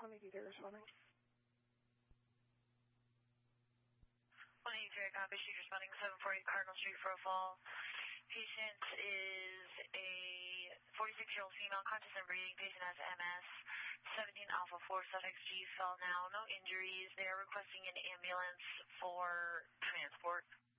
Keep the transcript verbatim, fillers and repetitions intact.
one eighty-three responding. one eighty-three, copy, sheet responding, seven forty Cardinal Street, Profile. Patient is a forty-six-year-old female, conscious and breathing. Patient has M S, seventeen Alpha four, suffix G, fell now, no injuries. They are requesting an ambulance for transport.